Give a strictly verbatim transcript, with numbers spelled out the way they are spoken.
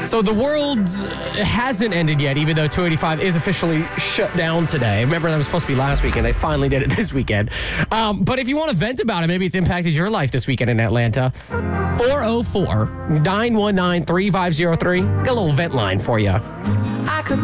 So the world hasn't ended yet, even though two eighty-five is officially shut down today. Remember, that was supposed to be last weekend. They finally did it this weekend. Um, but if you want to vent about it, maybe it's impacted your life this weekend in Atlanta. four oh four, nine one nine, three five zero three. Got a little vent line for you.